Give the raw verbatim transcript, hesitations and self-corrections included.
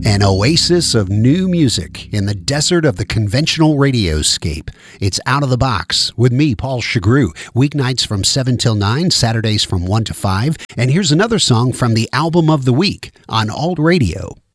An oasis of new music in the desert of the conventional radioscape. It's Out of the Box with me, Paul Chagru. Weeknights from seven till nine, Saturdays from one to five. And here's another song from the Album of the Week on Alt Radio.